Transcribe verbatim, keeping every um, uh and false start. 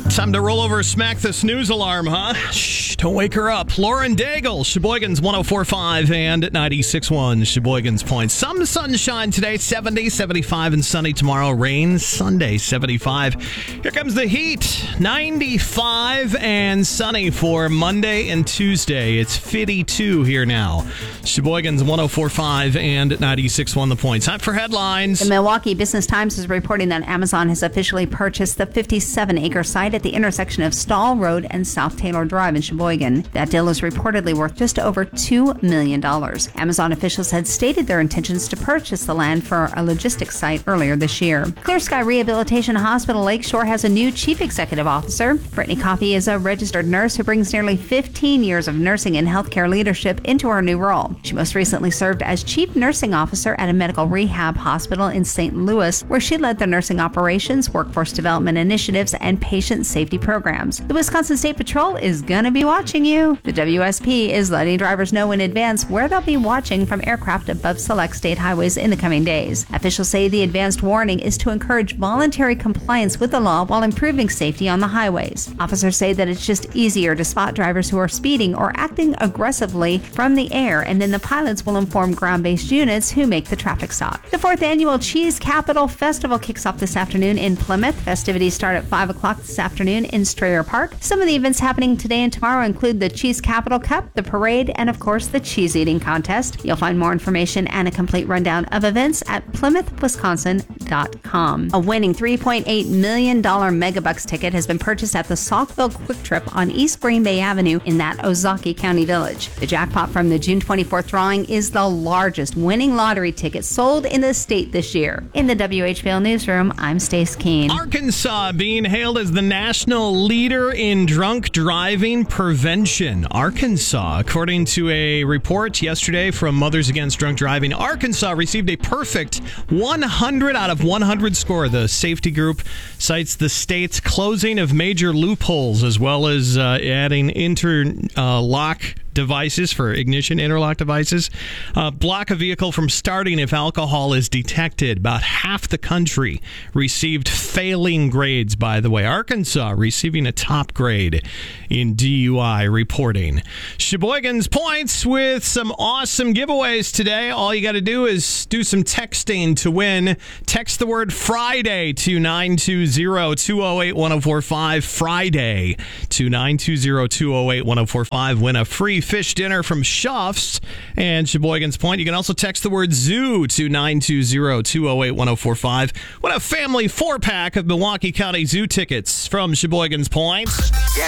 Time to roll over, smack the snooze alarm, huh? Shh, don't wake her up. Lauren Daigle, Sheboygan's one oh four point five and ninety-six point one, Sheboygan's Point. Some sunshine today, seventy, seventy-five, and sunny tomorrow. Rain Sunday, seventy-five. Here comes the heat, ninety-five and sunny for Monday and Tuesday. It's fifty-two here now. Sheboygan's one oh four point five and ninety-six point one, the Point. Time for headlines. The Milwaukee Business Times is reporting that Amazon has officially purchased the fifty-seven acre site at the intersection of Stall Road and South Taylor Drive in Sheboygan. That deal is reportedly worth just over two million dollars. Amazon officials had stated their intentions to purchase the land for a logistics site earlier this year. Clear Sky Rehabilitation Hospital Lakeshore has a new chief executive officer. Brittany Coffey is a registered nurse who brings nearly fifteen years of nursing and healthcare leadership into her new role. She most recently served as chief nursing officer at a medical rehab hospital in Saint Louis, where she led the nursing operations, workforce development initiatives, and patient safety programs. The Wisconsin State Patrol is going to be watching you. The W S P is letting drivers know in advance where they'll be watching from aircraft above select state highways in the coming days. Officials say the advanced warning is to encourage voluntary compliance with the law while improving safety on the highways. Officers say that it's just easier to spot drivers who are speeding or acting aggressively from the air, and then the pilots will inform ground-based units who make the traffic stop. The fourth annual Cheese Capital Festival kicks off this afternoon in Plymouth. Festivities start at five o'clock this afternoon in Strayer Park. Some of the events happening today and tomorrow include the Cheese Capital Cup, the parade, and of course the cheese eating contest. You'll find more information and a complete rundown of events at plymouth wisconsin dot com. A winning three point eight million dollars Megabucks ticket has been purchased at the Saukville Quick Trip on East Green Bay Avenue in that Ozaukee County village. The jackpot from the June twenty-fourth drawing is the largest winning lottery ticket sold in the state this year. In the W H B L Newsroom, I'm Stace Keene. Arkansas being hailed as the national leader in drunk driving prevention. Arkansas, according to a report yesterday from Mothers Against Drunk Driving, Arkansas received a perfect one hundred out of one hundred score. The safety group cites the state's closing of major loopholes as well as uh, adding interlock uh, devices for ignition interlock devices. Uh, block a vehicle from starting if alcohol is detected. About half the country received failing grades, by the way. Arkansas receiving a top grade in D U I reporting. Sheboygan's Points with some awesome giveaways today. All you got to do is do some texting to win. Text the word Friday to nine two zero, two oh eight, one oh four five. Friday to nine two zero, two oh eight, one oh four five. Win a free fish dinner from Schuff's and Sheboygan's Point. You can also text the word zoo to nine two zero, two oh eight, one oh four five. What a family four-pack of Milwaukee County Zoo tickets from Sheboygan's Point. Get